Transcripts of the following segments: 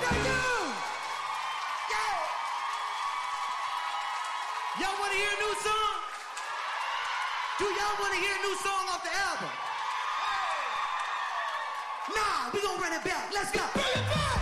about you? Yeah. Y'all want to hear a new song? Do y'all want to hear a new song off the album? Nah, we gonna run it back. Let's go. Bring it back.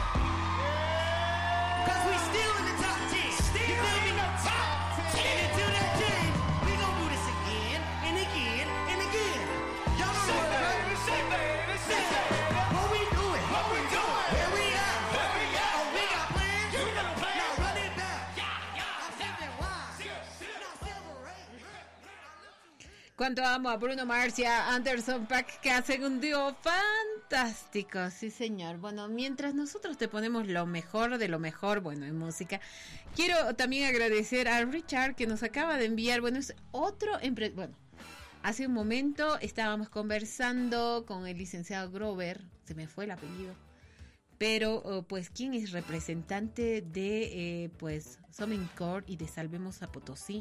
Cause we still in the top 10. Still in the top 10. And until that day, we gonna do this again and again and again. Y'all know the word, right? Say baby, say baby. What we doing? What we doing? Where we at? Where we at? Oh, we got plans? You got plans? Now run it back. I'm stepping wide. Now separate. Cuánto amo a Bruno Mars y a Anderson .Paak, que hacen un dúo fantástico, sí señor. Bueno, mientras nosotros te ponemos lo mejor de lo mejor, bueno, en música, quiero también agradecer a Richard que nos acaba de enviar, bueno, es otro bueno, hace un momento estábamos conversando con el licenciado Grover, se me fue el apellido, pero pues quien es representante de pues Somincor y de Salvemos a Potosí.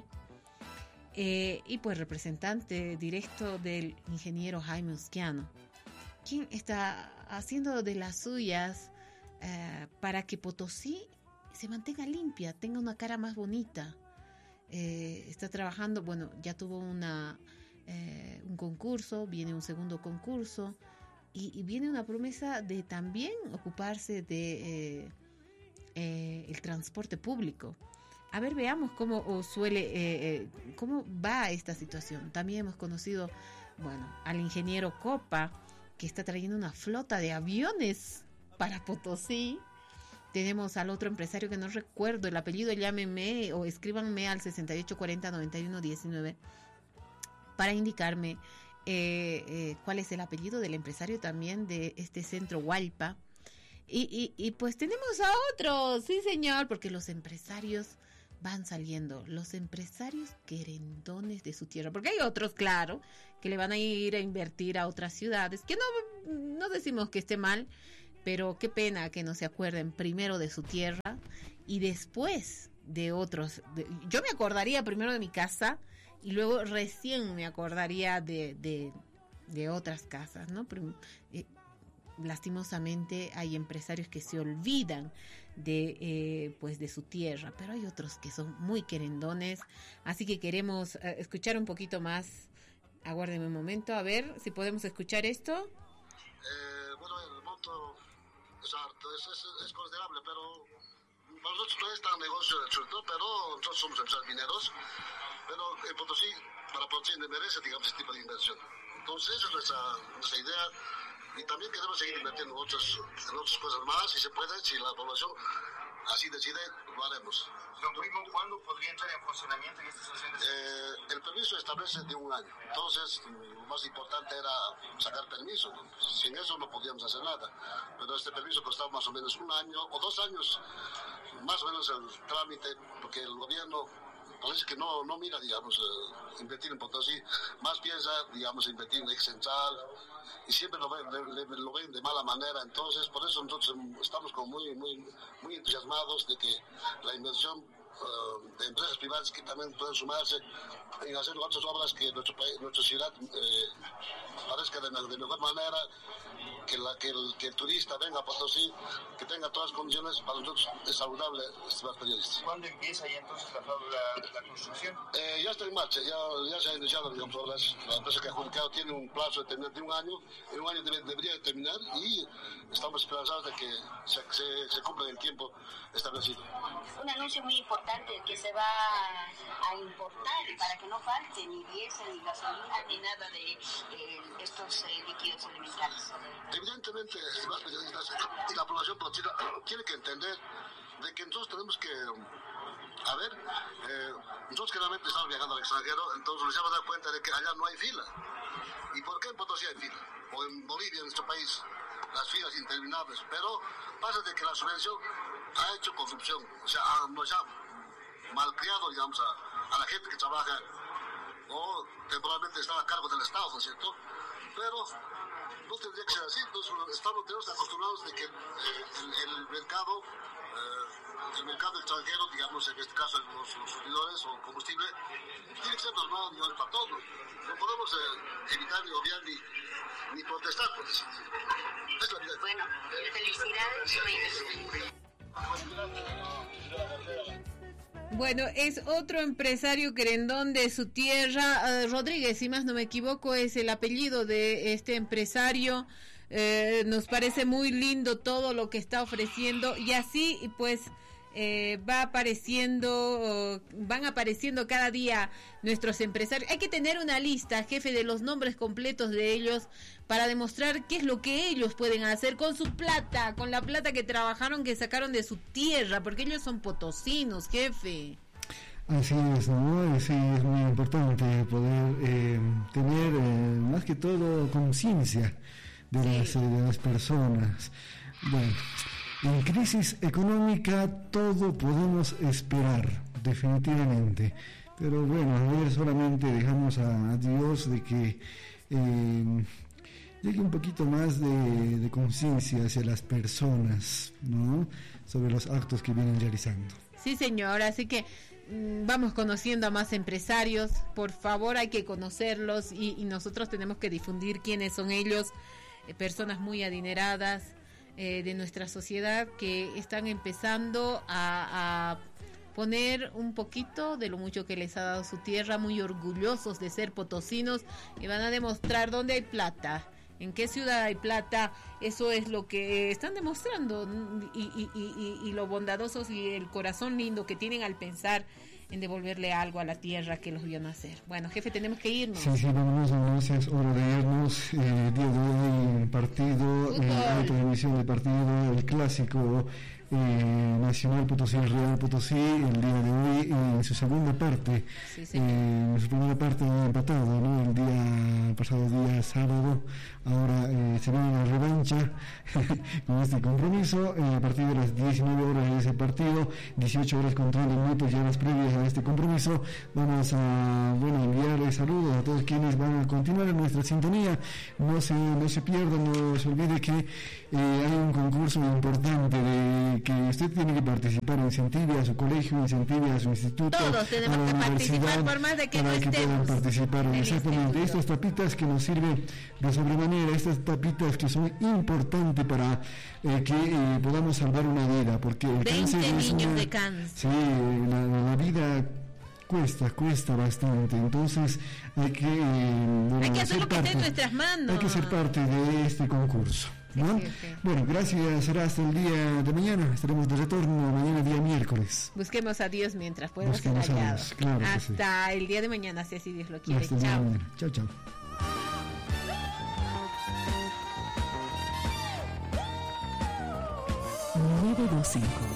Y pues representante directo del ingeniero Jaime Usquiano, quien está haciendo de las suyas para que Potosí se mantenga limpia, tenga una cara más bonita. Está trabajando, bueno, ya tuvo un concurso, viene un segundo concurso y viene una promesa de también ocuparse de el transporte público. A ver, veamos cómo cómo va esta situación. También hemos conocido, bueno, al ingeniero Copa, que está trayendo una flota de aviones para Potosí. Tenemos al otro empresario que no recuerdo el apellido, llámenme o escríbanme al 6840-9119 para indicarme cuál es el apellido del empresario también de este centro Hualpa. Y pues tenemos a otros, sí señor, porque los empresarios van saliendo, los empresarios querendones de su tierra, porque hay otros, claro, que le van a ir a invertir a otras ciudades, que no decimos que esté mal, pero qué pena que no se acuerden primero de su tierra y después de otros. Yo me acordaría primero de mi casa y luego recién me acordaría de otras casas, ¿no? Lastimosamente hay empresarios que se olvidan de pues de su tierra, pero hay otros que son muy querendones, así que queremos escuchar un poquito más. Aguárdenme un momento, a ver si podemos escuchar esto. Bueno, el monto es harto, es considerable, pero para nosotros no es tan negocio del sur, pero nosotros somos empresarios mineros, pero en Potosí, para Potosí merece, digamos, este tipo de inversión. Entonces esa es nuestra idea. Y también queremos seguir invirtiendo en otras cosas más, si se puede, si la población así decide, lo haremos. Don Primo, ¿cuándo podría entrar en funcionamiento esta estación de servicio? El permiso establece de un año, entonces lo más importante era sacar permiso, ¿no? Sin eso no podíamos hacer nada, pero este permiso costaba más o menos 1 año o 2 años, más o menos el trámite, porque el gobierno parece que no mira, digamos, invertir en Potosí, más piensa, digamos, invertir en ex central, y siempre lo ven de mala manera. Entonces por eso nosotros estamos como muy entusiasmados de que la inversión de empresas privadas que también pueden sumarse en hacer otras obras que nuestra ciudad parezca de mejor manera, que el turista venga a Potosí, que tenga todas las condiciones. Para nosotros es saludable, estimados periodistas. ¿Cuándo empieza ya entonces la construcción? Ya está en marcha, ya se ha iniciado, digamos, obras. La empresa que ha adjudicado tiene un plazo de 1 año, en 1 año debería terminar y estamos esperanzados de que se cumpla en el tiempo establecido. Un anuncio muy importante que se va a importar para que no falte ni diésel, ni gasolina, ni nada de estos líquidos elementales. Evidentemente, estimados periodistas, y la población potosina tiene que entender de que nosotros tenemos que, nosotros generalmente estamos viajando al extranjero, entonces nos hemos dado cuenta de que allá no hay fila. ¿Y por qué en Potosí hay fila? O en Bolivia, en nuestro país, las filas interminables. Pero pasa de que la subvención ha hecho corrupción, o sea, nos ha malcriado, digamos, a la gente que trabaja o temporalmente está a cargo del Estado, ¿no es cierto? Pero no tendría que ser así. Entonces tenemos acostumbrados de que el mercado extranjero, digamos, en este caso los servidores o combustible, tiene que ser normal, digamos, para todos. No podemos evitar ni obviar ni protestar por eso. Es la vida. Bueno, felicidades. Bueno, es otro empresario querendón de su tierra, Rodríguez, si más no me equivoco, es el apellido de este empresario. Nos parece muy lindo todo lo que está ofreciendo y así pues van apareciendo cada día nuestros empresarios. Hay que tener una lista, jefe, de los nombres completos de ellos para demostrar qué es lo que ellos pueden hacer con su plata, con la plata que trabajaron, que sacaron de su tierra, porque ellos son potosinos, jefe. Así es, ¿no? Sí, es muy importante poder tener más que todo conciencia de las personas. Bueno, en crisis económica todo podemos esperar, definitivamente. Pero bueno, a ver, solamente dejamos a Dios de que llegue un poquito más de conciencia hacia las personas, ¿no? Sobre los actos que vienen realizando. Sí, señor, así que vamos conociendo a más empresarios. Por favor, hay que conocerlos y nosotros tenemos que difundir quiénes son ellos, personas muy adineradas de nuestra sociedad que están empezando a poner un poquito de lo mucho que les ha dado su tierra, muy orgullosos de ser potosinos, y van a demostrar dónde hay plata, en qué ciudad hay plata. Eso es lo que están demostrando, y lo bondadosos y el corazón lindo que tienen al pensar en devolverle algo a la tierra que los vio nacer. Bueno, jefe, tenemos que irnos. Sí, vámonos, es hora de irnos. Día de hoy, partido, hay transmisión de partido, el clásico Nacional Potosí, Real Potosí, el día de hoy en su segunda parte. Sí. En su primera parte empatado, ¿no? El día pasado, día sábado. Ahora se viene una revancha con este compromiso. A partir de las 19 horas de ese partido, 18 horas con 30 minutos ya las previas a este compromiso. Vamos a enviarles saludos a todos quienes van a continuar en nuestra sintonía. No se pierdan, no se olvide que hay un concurso importante de que usted tiene que participar. Incentive a su colegio, incentive a su instituto, todos tenemos que participar, por más de que no estemos, que puedan participar. Exactamente, estas tapitas que nos sirven de sobremanera, estas tapitas que son importantes para que podamos salvar una vida, porque el 20 cáncer niños de cáncer. Sí, la vida cuesta bastante, entonces hay que hacer lo que esté en nuestras manos. Hay que ser parte de este concurso, ¿no? Sí. Bueno, gracias, será hasta el día de mañana. Estaremos de retorno mañana, día miércoles. Busquemos a Dios mientras podemos ser hallados. Claro, hasta el día de mañana, si así Dios lo quiere. Hasta chao. Chao. 925